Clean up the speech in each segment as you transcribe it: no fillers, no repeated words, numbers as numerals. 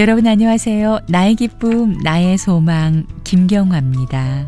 여러분 안녕하세요. 나의 기쁨, 나의 소망, 김경화입니다.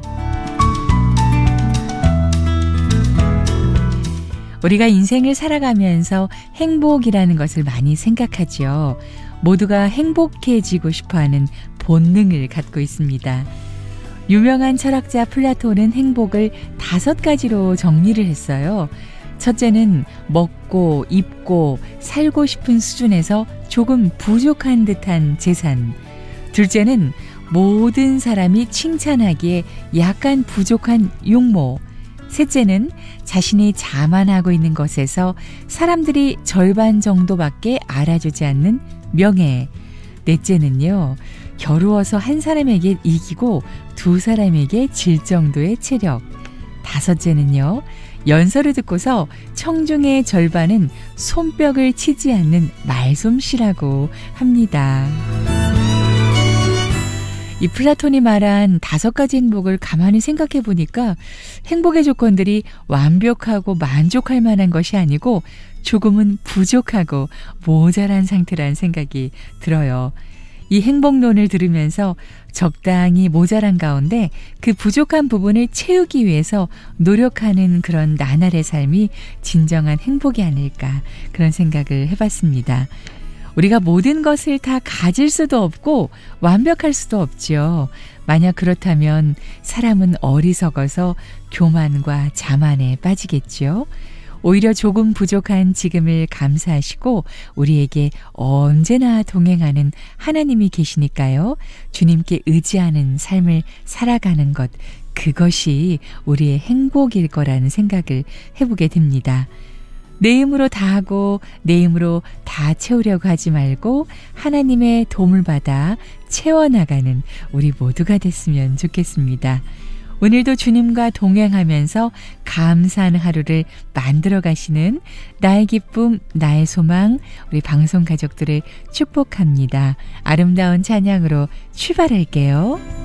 우리가 인생을 살아가면서 행복이라는 것을 많이 생각하죠. 모두가 행복해지고 싶어하는 본능을 갖고 있습니다. 유명한 철학자 플라톤은 행복을 5가지로 정리를 했어요. 첫째는 먹고 입고 살고 싶은 수준에서 조금 부족한 듯한 재산. 둘째는 모든 사람이 칭찬하기에 약간 부족한 용모. 셋째는 자신이 자만하고 있는 것에서 사람들이 절반 정도밖에 알아주지 않는 명예. 넷째는요, 겨루어서 한 사람에게 이기고 2사람에게 질 정도의 체력. 다섯째는요, 연설을 듣고서 청중의 절반은 손뼉을 치지 않는 말솜씨라고 합니다. 이 플라톤이 말한 5가지 행복을 가만히 생각해 보니까 행복의 조건들이 완벽하고 만족할 만한 것이 아니고 조금은 부족하고 모자란 상태라는 생각이 들어요. 이 행복론을 들으면서 적당히 모자란 가운데 그 부족한 부분을 채우기 위해서 노력하는 그런 나날의 삶이 진정한 행복이 아닐까, 그런 생각을 해봤습니다. 우리가 모든 것을 다 가질 수도 없고 완벽할 수도 없죠. 만약 그렇다면 사람은 어리석어서 교만과 자만에 빠지겠죠. 오히려 조금 부족한 지금을 감사하시고 우리에게 언제나 동행하는 하나님이 계시니까요. 주님께 의지하는 삶을 살아가는 것, 그것이 우리의 행복일 거라는 생각을 해보게 됩니다. 내 힘으로 다 하고 내 힘으로 다 채우려고 하지 말고 하나님의 도움을 받아 채워나가는 우리 모두가 됐으면 좋겠습니다. 오늘도 주님과 동행하면서 감사하는 하루를 만들어 가시는 나의 기쁨, 나의 소망, 우리 방송 가족들을 축복합니다. 아름다운 찬양으로 출발할게요.